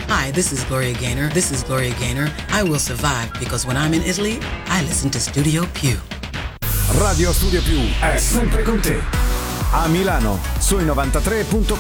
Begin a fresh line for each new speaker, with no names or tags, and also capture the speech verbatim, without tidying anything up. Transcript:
Hi, this is Gloria Gaynor. This is Gloria Gaynor. I will survive because when I'm in Italy, I listen to Studio Più.
Radio Studio Più è sempre con te. A Milano, sui novantatré virgola